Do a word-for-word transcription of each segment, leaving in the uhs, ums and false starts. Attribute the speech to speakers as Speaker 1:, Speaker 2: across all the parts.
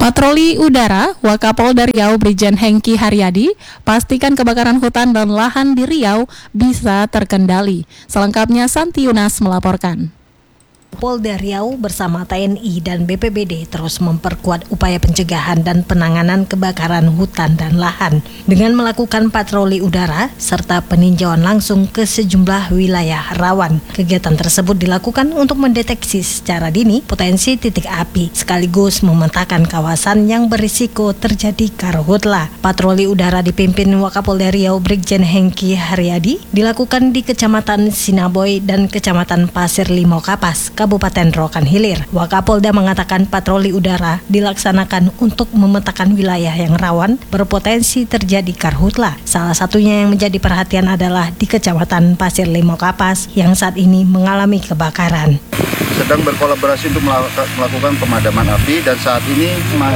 Speaker 1: Patroli udara, Wakapolda Riau Brigjen Hengki Haryadi pastikan kebakaran hutan dan lahan di Riau bisa terkendali. Selengkapnya Santi Yunas melaporkan.
Speaker 2: Polda Riau bersama T N I dan B P B D terus memperkuat upaya pencegahan dan penanganan kebakaran hutan dan lahan dengan melakukan patroli udara serta peninjauan langsung ke sejumlah wilayah rawan. Kegiatan tersebut dilakukan untuk mendeteksi secara dini potensi titik api sekaligus memetakan kawasan yang berisiko terjadi karhutla. Patroli udara dipimpin Wakapolda Riau Brigjen Hengki Haryadi dilakukan di Kecamatan Sinaboy dan Kecamatan Pasir Limau Kapas, Kabupaten Rokan Hilir. Wakapolda mengatakan patroli udara dilaksanakan untuk memetakan wilayah yang rawan berpotensi terjadi karhutla. Salah satunya yang menjadi perhatian adalah di Kecamatan Pasir Limau Kapas yang saat ini mengalami kebakaran.
Speaker 3: Sedang berkolaborasi untuk melakukan pemadaman api dan saat ini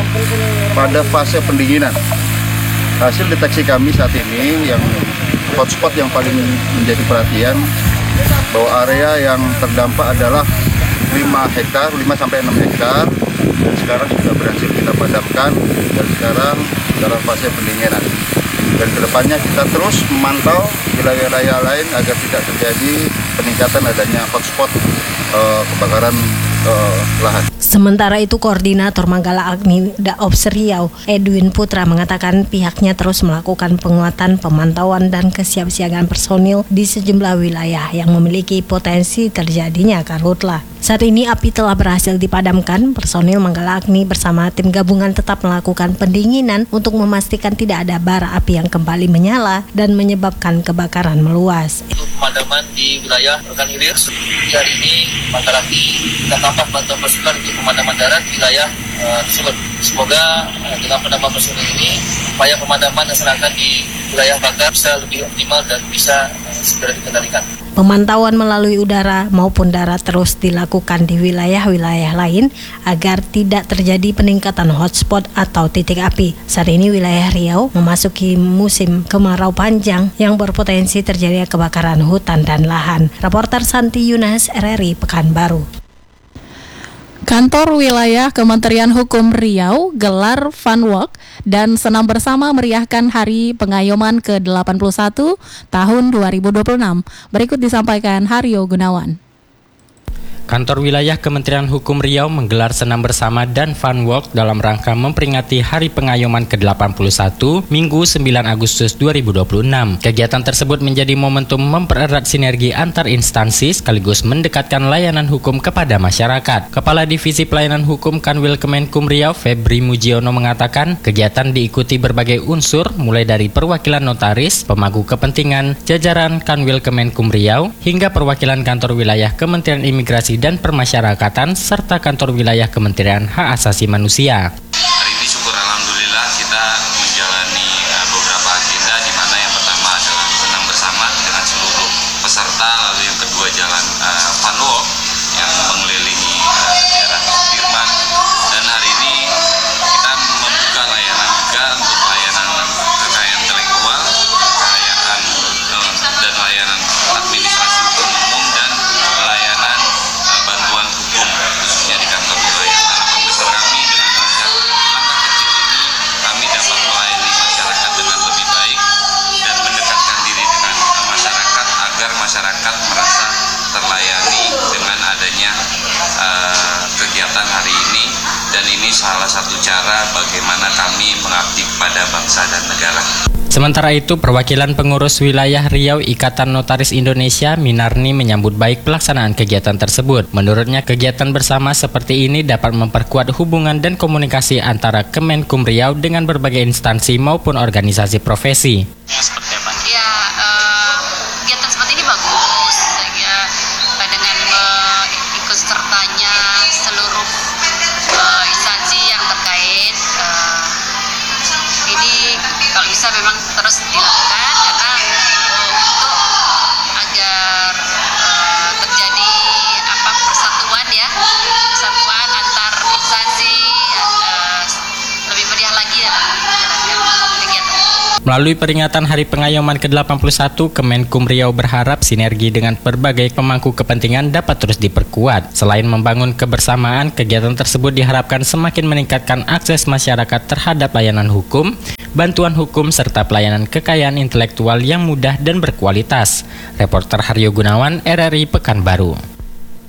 Speaker 3: pada fase pendinginan. Hasil deteksi kami saat ini yang hotspot yang paling menjadi perhatian bahwa area yang terdampak adalah lima hektar, lima sampai enam hektar, dan sekarang sudah berhasil kita padamkan dan sekarang dalam fase pendinginan. Dan kedepannya kita terus memantau wilayah-wilayah lain agar tidak terjadi peningkatan adanya hotspot uh, kebakaran uh, lahan.
Speaker 2: Sementara itu, Koordinator Manggala Agni Daops Riau, Edwin Putra, mengatakan pihaknya terus melakukan penguatan pemantauan dan kesiapsiagaan personil di sejumlah wilayah yang memiliki potensi terjadinya karhutla. Saat ini api telah berhasil dipadamkan. Personil Manggala Agni bersama tim gabungan tetap melakukan pendinginan untuk memastikan tidak ada bara api yang kembali menyala dan menyebabkan kebakaran meluas.
Speaker 4: Untuk pemadaman di wilayah Rokan Hilir, hari ini Manggala Agni kita tambah bantuan personil untuk pemadaman darat di wilayah uh, tersebut. Semoga uh, dengan penambahan personil ini, upaya pemadaman masyarakat di wilayah bakar bisa lebih optimal dan bisa uh, segera dikendalikan.
Speaker 2: Pemantauan melalui udara maupun darat terus dilakukan di wilayah-wilayah lain agar tidak terjadi peningkatan hotspot atau titik api. Saat ini wilayah Riau memasuki musim kemarau panjang yang berpotensi terjadi kebakaran hutan dan lahan. Reporter Santi Yunas, R R I Pekanbaru.
Speaker 1: Kantor Wilayah Kementerian Hukum Riau gelar Fun Walk dan senam bersama meriahkan Hari Pengayoman ke delapan puluh satu tahun dua ribu dua puluh enam. Berikut disampaikan Haryo Gunawan.
Speaker 5: Kantor Wilayah Kementerian Hukum Riau menggelar senam bersama dan fun walk dalam rangka memperingati Hari Pengayoman ke delapan puluh satu Minggu sembilan Agustus dua ribu dua puluh enam. Kegiatan tersebut menjadi momentum mempererat sinergi antar instansi sekaligus mendekatkan layanan hukum kepada masyarakat. Kepala Divisi Pelayanan Hukum Kanwil Kemenkum Riau, Febri Mujiono, mengatakan kegiatan diikuti berbagai unsur mulai dari perwakilan notaris, pemangku kepentingan, jajaran Kanwil Kemenkum Riau, hingga perwakilan kantor wilayah Kementerian Imigrasi dan Permasyarakatan serta kantor wilayah Kementerian Hak Asasi Manusia.
Speaker 6: Hari ini syukur alhamdulillah kita menjalani uh, beberapa agenda, di mana yang pertama adalah senam bersama dengan seluruh peserta, lalu yang kedua jalan uh, fun walk yang mengelilingi uh, daerah Sudirman, dan hari ini kita membuka layanan juga untuk layanan kekayaan intelektual, kekayaan uh, dan layanan administrasi hukum umum dan layanan bantuan hukum khususnya di kantor wilayah. Harapan besar kami dengan langkah, langkah kecil ini kami dapat melayani masyarakat dengan lebih baik dan mendekatkan diri dengan masyarakat agar masyarakat merasa terlayani dengan adanya uh, kegiatan hari ini, dan ini salah satu cara bagaimana kami mengabdi pada bangsa dan negara.
Speaker 5: Sementara itu, perwakilan pengurus wilayah Riau Ikatan Notaris Indonesia, Minarni, menyambut baik pelaksanaan kegiatan tersebut. Menurutnya, kegiatan bersama seperti ini dapat memperkuat hubungan dan komunikasi antara Kemenkum Riau dengan berbagai instansi maupun organisasi profesi.
Speaker 7: Ya, uh, kegiatan seperti ini bagus. Ya, dengan ikut sertanya seluruh uh, instansi yang terkait. Uh, ini kalau bisa memang terus dilakukan karena untuk agar uh, terjadi apa persatuan ya persatuan antar instansi uh, lebih meriah lagi dalam menjalankan kegiatan.
Speaker 5: Melalui peringatan Hari Pengayoman ke delapan puluh satu, Kemenkum Riau berharap sinergi dengan berbagai pemangku kepentingan dapat terus diperkuat. Selain membangun kebersamaan, kegiatan tersebut diharapkan semakin meningkatkan akses masyarakat terhadap layanan hukum, bantuan hukum, serta pelayanan kekayaan intelektual yang mudah dan berkualitas. Reporter Haryo Gunawan, R R I Pekanbaru.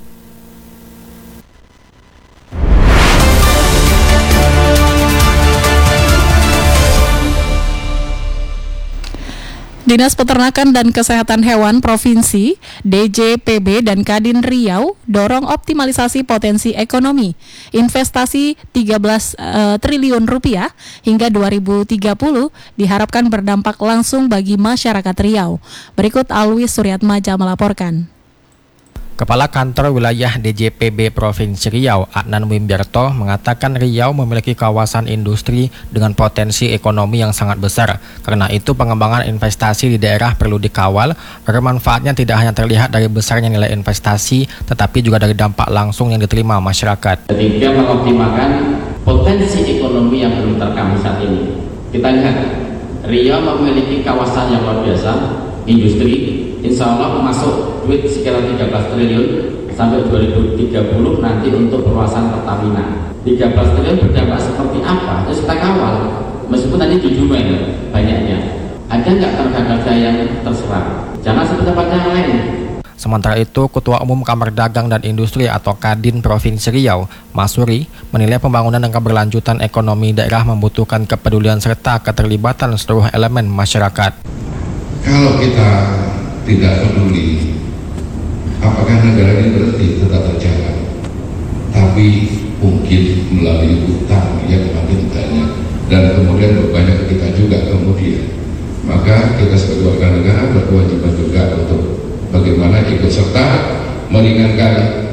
Speaker 1: Dinas Peternakan dan Kesehatan Hewan Provinsi, D J P B dan Kadin Riau dorong optimalisasi potensi ekonomi. Investasi tiga belas uh, triliun rupiah hingga dua ribu tiga puluh diharapkan berdampak langsung bagi masyarakat Riau. Berikut Alwi Suryatmaja melaporkan.
Speaker 8: Kepala Kantor Wilayah D J P B Provinsi Riau, Adnan Wimberto, mengatakan Riau memiliki kawasan industri dengan potensi ekonomi yang sangat besar. Karena itu pengembangan investasi di daerah perlu dikawal agar manfaatnya tidak hanya terlihat dari besarnya nilai investasi, tetapi juga dari dampak langsung yang diterima masyarakat.
Speaker 9: Ketiga, mengoptimalkan potensi ekonomi yang belum terekam saat ini. Kita lihat, Riau memiliki kawasan yang luar biasa, industri. Insya Allah masuk duit sekitar tiga belas triliun sampai dua ribu tiga puluh nanti untuk perluasan Pertamina. tiga belas triliun berdampak seperti apa? Terus kita kawal, meskipun tadi tujuh men banyaknya. Ada nggak tenaga kerja yang terserap? Jangan seperti tempat yang lain.
Speaker 8: Sementara itu, Ketua Umum Kamar Dagang dan Industri atau Kadin Provinsi Riau, Masuri, menilai pembangunan dan keberlanjutan ekonomi daerah membutuhkan kepedulian serta keterlibatan seluruh elemen masyarakat.
Speaker 10: Kalau kita tidak peduli apakah negara ini berhenti, tetap berjalan, tapi mungkin melalui utang yang makin banyak dan kemudian bebannya ke kita juga kemudian, maka kita sebagai warga negara berkewajiban juga untuk bagaimana ikut serta meringankan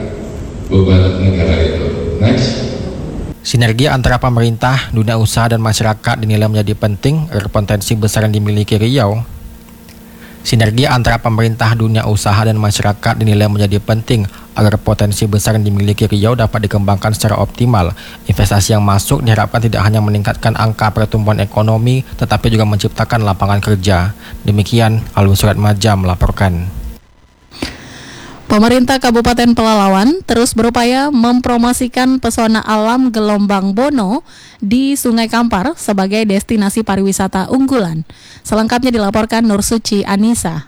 Speaker 10: beban negara itu. Next.
Speaker 8: Sinergi antara pemerintah, dunia usaha dan masyarakat dinilai menjadi penting agar potensi besar yang dimiliki Riau Sinergi antara pemerintah, dunia usaha, dan masyarakat dinilai menjadi penting agar potensi besar yang dimiliki Riau dapat dikembangkan secara optimal. Investasi yang masuk diharapkan tidak hanya meningkatkan angka pertumbuhan ekonomi, tetapi juga menciptakan lapangan kerja. Demikian, Alwi Suryatmaja melaporkan.
Speaker 1: Pemerintah Kabupaten Pelalawan terus berupaya mempromosikan pesona alam Gelombang Bono di Sungai Kampar sebagai destinasi pariwisata unggulan. Selengkapnya dilaporkan Nur Suci Anissa.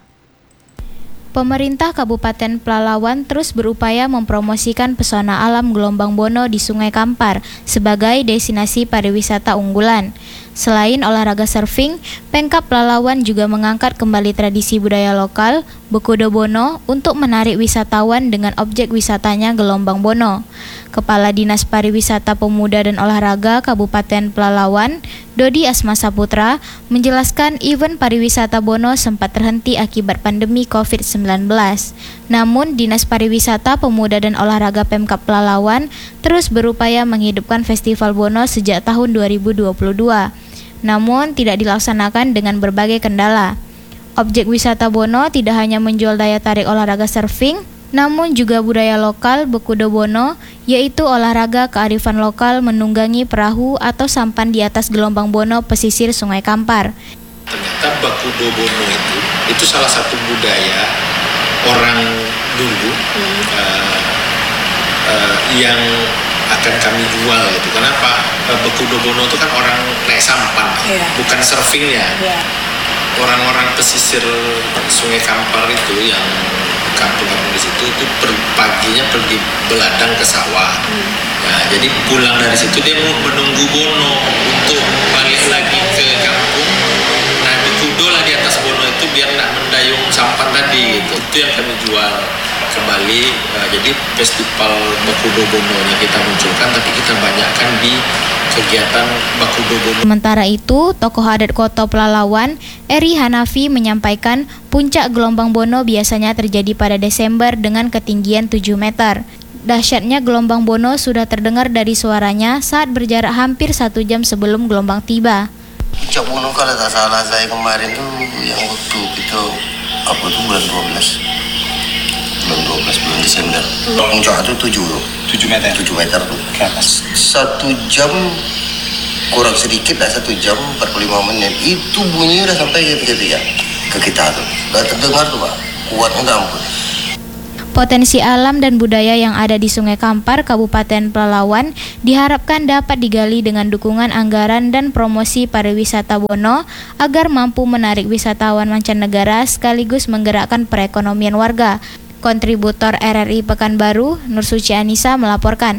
Speaker 11: Pemerintah Kabupaten Pelalawan terus berupaya mempromosikan pesona alam Gelombang Bono di Sungai Kampar sebagai destinasi pariwisata unggulan. Selain olahraga surfing, Pemkab Pelalawan juga mengangkat kembali tradisi budaya lokal Bekudo Bono untuk menarik wisatawan dengan objek wisatanya Gelombang Bono. Kepala Dinas Pariwisata Pemuda dan Olahraga Kabupaten Pelalawan, Dodi Asma Saputra, menjelaskan event pariwisata Bono sempat terhenti akibat pandemi covid sembilan belas. Namun, Dinas Pariwisata Pemuda dan Olahraga Pemkab Pelalawan terus berupaya menghidupkan Festival Bono sejak tahun dua ribu dua puluh dua. Namun, tidak dilaksanakan dengan berbagai kendala. Objek wisata Bono tidak hanya menjual daya tarik olahraga surfing, namun juga budaya lokal Bekudo Bono, yaitu olahraga kearifan lokal menunggangi perahu atau sampan di atas gelombang Bono pesisir Sungai Kampar.
Speaker 12: Ternyata Bekudo Bono itu, itu salah satu budaya orang dulu hmm. uh, uh, yang akan kami jual itu. Kenapa? Uh, Bekudo Bono itu kan orang naik sampan, yeah. bukan surfingnya. Yeah. Orang-orang pesisir Sungai Kampar itu yang kampung-kampung di situ itu per, paginya pergi beladang ke sawah. Hmm. Nah, jadi pulang dari situ dia mau menunggu Bono untuk balik lagi ke kampung. Nah, Bekudo lah di atas Bono itu biar nak mendayung sampan tadi gitu. Itu yang kami jual kembali. Nah, jadi festival Bekudo Bono-nya kita munculkan, tapi kita banyakkan di kegiatan Bekudo Bono.
Speaker 11: Sementara itu, tokoh adat Kota Pelalawan, Eri Hanafi, menyampaikan puncak gelombang Bono biasanya terjadi pada Desember dengan ketinggian tujuh meter. Dahsyatnya gelombang Bono sudah terdengar dari suaranya saat berjarak hampir satu jam sebelum gelombang tiba.
Speaker 13: Puncak Bono kalau tak salah saya kemarin tuh yang waktu itu apa tuh bulan dua belas. Bulan dua belas bulan Desember. Puncak itu tujuh meter. tujuh meter tuh ke atas. Satu jam kurang sedikit dah satu jam empat puluh lima menit itu bunyi udah sampai ke kita ke kita tuh, udah terdengar tuh Pak, kuatnya nggak ampun.
Speaker 11: Potensi alam dan budaya yang ada di Sungai Kampar, Kabupaten Pelalawan diharapkan dapat digali dengan dukungan anggaran dan promosi pariwisata Bono agar mampu menarik wisatawan mancanegara sekaligus menggerakkan perekonomian warga. Kontributor R R I Pekanbaru, Nursuci Anissa melaporkan.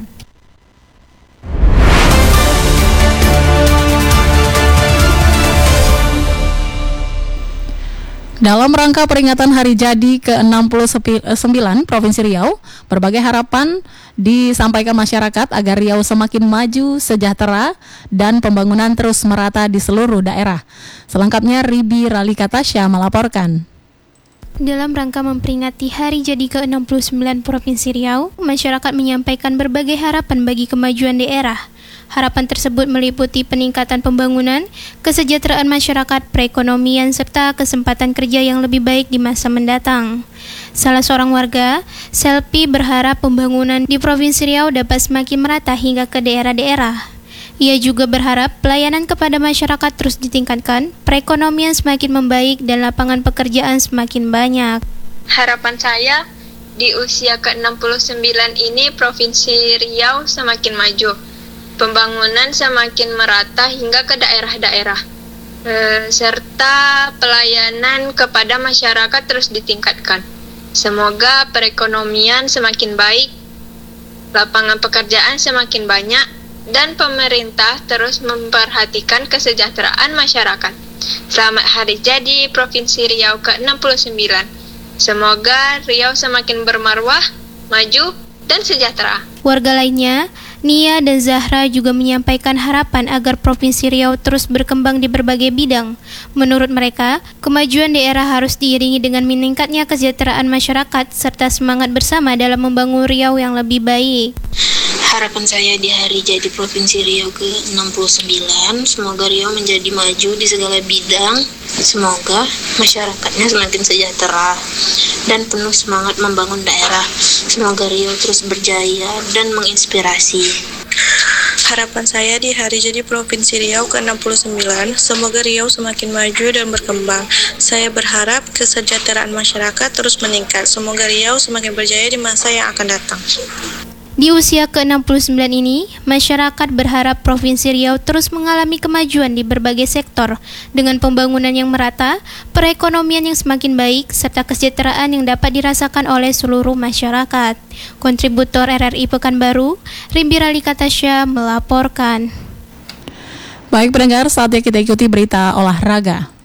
Speaker 1: Dalam rangka peringatan Hari Jadi ke enam puluh sembilan Provinsi Riau, berbagai harapan disampaikan masyarakat agar Riau semakin maju, sejahtera, dan pembangunan terus merata di seluruh daerah. Selengkapnya Ribi Ralika Tasya melaporkan.
Speaker 14: Dalam rangka memperingati Hari Jadi ke enam puluh sembilan Provinsi Riau, masyarakat menyampaikan berbagai harapan bagi kemajuan daerah. Harapan tersebut meliputi peningkatan pembangunan, kesejahteraan masyarakat, perekonomian, serta kesempatan kerja yang lebih baik di masa mendatang. Salah seorang warga, Selpi, berharap pembangunan di Provinsi Riau dapat semakin merata hingga ke daerah-daerah. Ia juga berharap pelayanan kepada masyarakat terus ditingkatkan, perekonomian semakin membaik, dan lapangan pekerjaan semakin banyak.
Speaker 15: Harapan saya di usia ke enam puluh sembilan ini Provinsi Riau semakin maju. Pembangunan semakin merata hingga ke daerah-daerah, e, serta pelayanan kepada masyarakat terus ditingkatkan. Semoga perekonomian semakin baik, lapangan pekerjaan semakin banyak, dan pemerintah terus memperhatikan kesejahteraan masyarakat. Selamat Hari Jadi Provinsi Riau ke enam puluh sembilan. Semoga Riau semakin bermarwah, maju, dan sejahtera.
Speaker 14: Warga lainnya, Nia dan Zahra, juga menyampaikan harapan agar Provinsi Riau terus berkembang di berbagai bidang. Menurut mereka, kemajuan daerah harus diiringi dengan meningkatnya kesejahteraan masyarakat serta semangat bersama dalam membangun Riau yang lebih baik.
Speaker 16: Harapan saya di Hari Jadi Provinsi Riau ke enam puluh sembilan, semoga Riau menjadi maju di segala bidang. Semoga masyarakatnya semakin sejahtera dan penuh semangat membangun daerah. Semoga Riau terus berjaya dan menginspirasi.
Speaker 17: Harapan saya di Hari Jadi Provinsi Riau ke enam puluh sembilan, semoga Riau semakin maju dan berkembang. Saya berharap kesejahteraan masyarakat terus meningkat. Semoga Riau semakin berjaya di masa yang akan datang.
Speaker 14: Di usia ke enam puluh sembilan ini, masyarakat berharap Provinsi Riau terus mengalami kemajuan di berbagai sektor dengan pembangunan yang merata, perekonomian yang semakin baik, serta kesejahteraan yang dapat dirasakan oleh seluruh masyarakat. Kontributor R R I Pekanbaru, Rimbi Ralika Tasya melaporkan.
Speaker 1: Baik pendengar, saatnya kita ikuti berita olahraga.